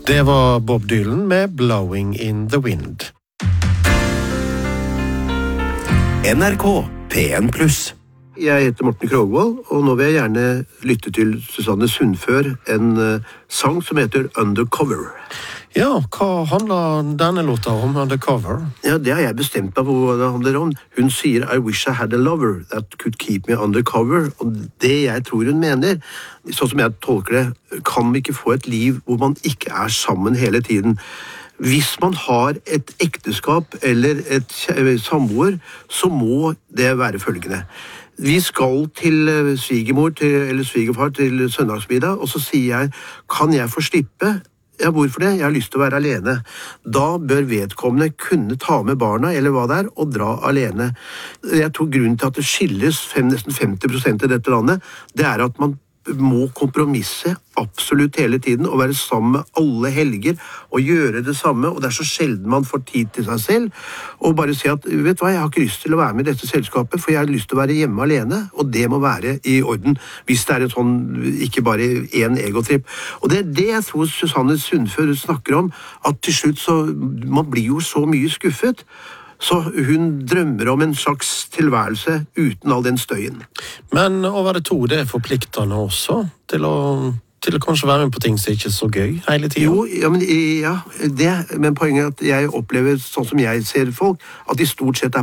Det var Bob Dylan med Blowing in the Wind. NRK P1+. Jeg heter Morten Krogvold, og nå vil jeg gjerne lytte til Susanne Sundfør, en sang som heter Undercover. Ja, hva handler denne låta om, Undercover? Ja, det har jeg bestemt meg på hva det handler om. Hun sier I wish I had a lover that could keep me undercover, og det jeg tror hun mener, sånn som jeg tolker det, kan vi ikke få et liv hvor man ikke er sammen hele tiden. Hvis man har et ekteskap eller et samboer, så må det være følgende. Vi skal til svigermor eller svigerfar til søndagsmiddag, og så sier jeg, kan jeg få slippe? Ja, hvorfor det? Jeg har lyst til å være alene. Da bør vedkommende kunne ta med barna, eller hva det er, og dra alene. Jeg tror grunnen til at det skilles nesten 50% i dette landet, det er at man må kompromisse absolutt hele tiden og være sammen med alle helger og gjøre det samme, og det er så sjelden man får tid til seg selv og bare si at, vet du hva, jeg har ikke lyst til å være med i dette selskapet, for jeg har lyst til å være hjemme alene, og det må være i orden hvis det er en sånn, ikke bare en egotripp. Og det er det jeg tror Susanne Sundfør snakker om, at til slutt så, man blir jo så mye skuffet, så hun drømmer om en slags tilværelse uten all den støyen. Men over det det forpliktende også til å kanskje være med på ting som ikke er så gøy hele tiden? Jo, ja, men poenget er at jeg opplever, sånn som jeg ser folk, at de stort sett er